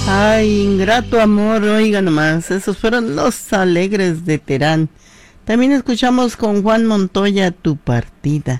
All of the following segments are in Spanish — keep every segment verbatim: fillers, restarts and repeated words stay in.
Ay, ingrato amor, oiga nomás, esos fueron los Alegres de Terán. También escuchamos con Juan Montoya Tu Partida.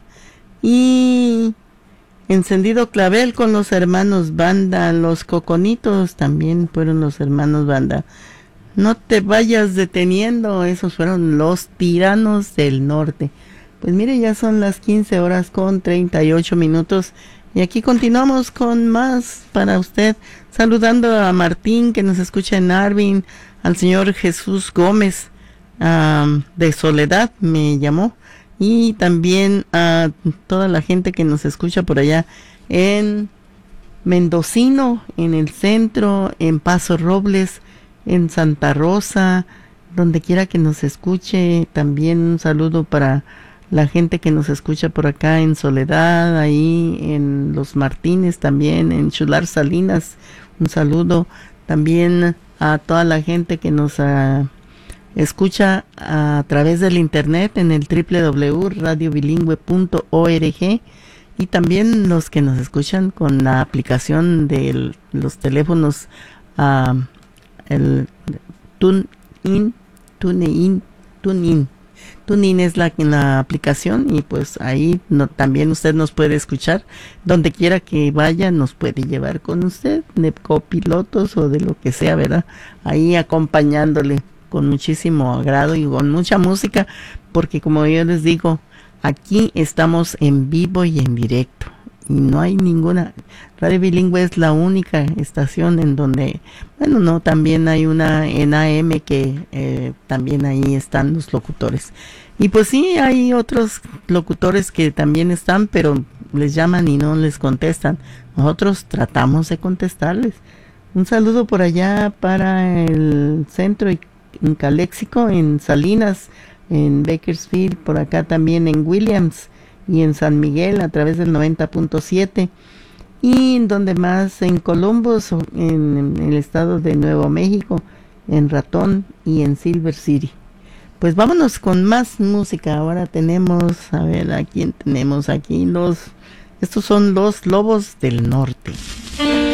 Y Encendido Clavel con los hermanos Banda. Los Coconitos también fueron los hermanos Banda. No te vayas deteniendo, esos fueron los Tiranos del Norte. Pues mire, ya son las quince horas con treinta y ocho minutos. Y aquí continuamos con más para usted, saludando a Martín que nos escucha en Arvin, al señor Jesús Gómez um, de Soledad me llamó, y también a toda la gente que nos escucha por allá en Mendocino, en el centro, en Paso Robles, en Santa Rosa, donde quiera que nos escuche. También un saludo para la gente que nos escucha por acá en Soledad, ahí en Los Martínez, también en Chular Salinas. Un saludo también a toda la gente que nos uh, escucha a través del internet en el doble u doble u doble u punto radio bilingüe punto org, y también los que nos escuchan con la aplicación de los teléfonos, uh, el TuneIn, TuneIn, TuneIn. TuneIn es la, la aplicación, y pues ahí no, también usted nos puede escuchar donde quiera que vaya, nos puede llevar con usted de copilotos o de lo que sea, ¿verdad? Ahí acompañándole con muchísimo agrado y con mucha música, porque como yo les digo, aquí estamos en vivo y en directo, y no hay ninguna. Radio Bilingüe es la única estación en donde, bueno, no, también hay una en A M que eh, también ahí están los locutores. Y pues sí, hay otros locutores que también están, pero les llaman y no les contestan. Nosotros tratamos de contestarles. Un saludo por allá para el centro en Caléxico, en Salinas, en Bakersfield, por acá también en Williams y en San Miguel a través del noventa punto siete, y donde más en Columbus, en, en el estado de Nuevo México, en Ratón y en Silver City. Pues vámonos con más música. Ahora tenemos, a ver, ¿a quién tenemos aquí? Los, estos son los Lobos del Norte.